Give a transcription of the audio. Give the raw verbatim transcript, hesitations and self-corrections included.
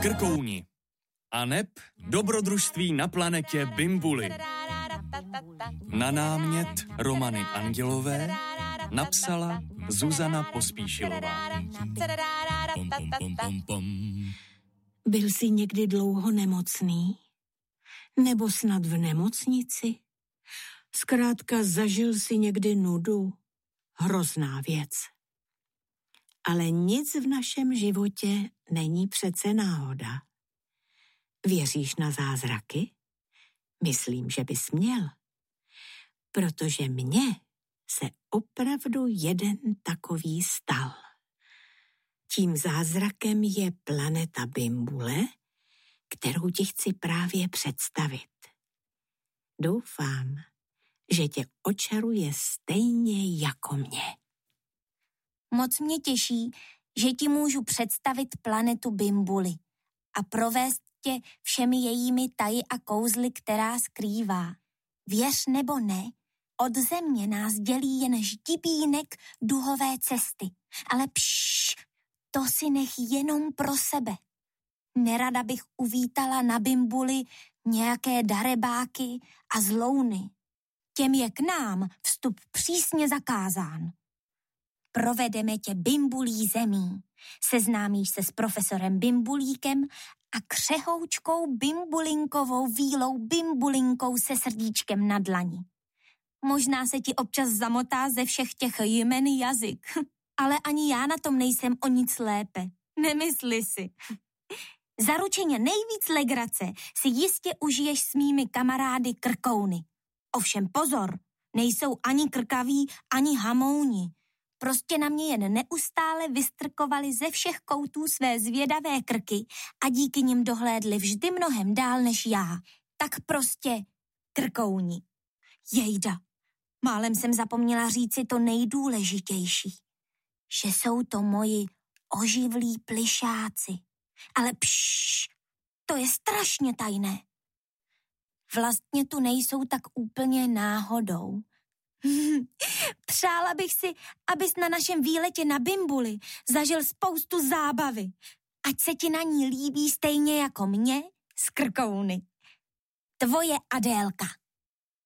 Krkouni. Aneb dobrodružství na planetě Bimbuli. Na námět Romany Andělové napsala Zuzana Pospíšilová. Byl jsi někdy dlouho nemocný? Nebo snad v nemocnici? Zkrátka zažil si někdy nudu? Hrozná věc. Ale nic v našem životě není přece náhoda. Věříš na zázraky? Myslím, že bys měl. Protože mně se opravdu jeden takový stal. Tím zázrakem je planeta Bimbule, kterou ti chci právě představit. Doufám, že tě očaruje stejně jako mě. Moc mě těší, že ti můžu představit planetu Bimbuli a provést tě všemi jejími taji a kouzly, která skrývá. Věř nebo ne, od země nás dělí jen ždibínek duhové cesty. Ale pšš, to si nech jenom pro sebe. Nerada bych uvítala na Bimbuli nějaké darebáky a zlouny. Těm je k nám vstup přísně zakázán. Provedeme tě Bimbulí zemí. Seznámíš se s profesorem Bimbulíkem a křehoučkou Bimbulinkovou vílou Bimbulinkou se srdíčkem na dlani. Možná se ti občas zamotá ze všech těch jmen jazyk, ale ani já na tom nejsem o nic lépe. Nemysli si. Zaručeně nejvíc legrace si jistě užiješ s mými kamarády krkouny. Ovšem pozor, nejsou ani krkaví, ani hamouni. Prostě na mě jen neustále vystrkovali ze všech koutů své zvědavé krky a díky nim dohlédli vždy mnohem dál než já. Tak prostě krkouni. Jejda, málem jsem zapomněla říci to nejdůležitější. Že jsou to moji oživlí plišáci. Ale pšš, to je strašně tajné. Vlastně tu nejsou tak úplně náhodou. Přála bych si, abys na našem výletě na Bimbuli zažil spoustu zábavy. Ať se ti na ní líbí stejně jako mě z Krkouny. Tvoje Adélka.